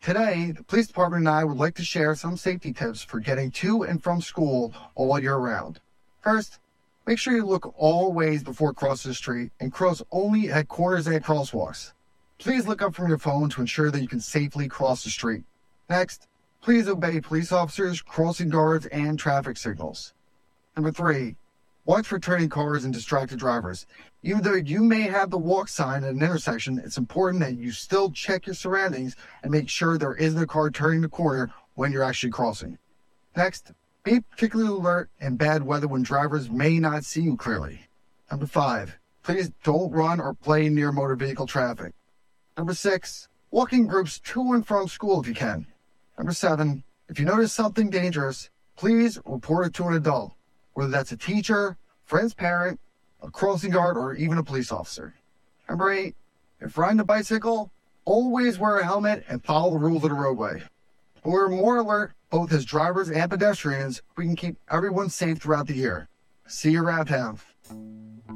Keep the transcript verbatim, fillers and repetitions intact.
Today, the police department and I would like to share some safety tips for getting to and from school all year round. First, make sure you look all ways before crossing the street and cross only at corners and crosswalks. Please look up from your phone to ensure that you can safely cross the street. Next, please obey police officers, crossing guards, and traffic signals. Number three, watch for turning cars and distracted drivers. Even though you may have the walk sign at an intersection, it's important that you still check your surroundings and make sure there isn't a car turning the corner when you're actually crossing. Next, be particularly alert in bad weather when drivers may not see you clearly. Number five, please don't run or play near motor vehicle traffic. Number six, walk in groups to and from school if you can. Number seven, if you notice something dangerous, please report it to an adult, whether that's a teacher, friend's parent, a crossing guard, or even a police officer. Number eight, if riding a bicycle, always wear a helmet and follow the rules of the roadway. We're more alert, both as drivers and pedestrians, we can keep everyone safe throughout the year. See you around town.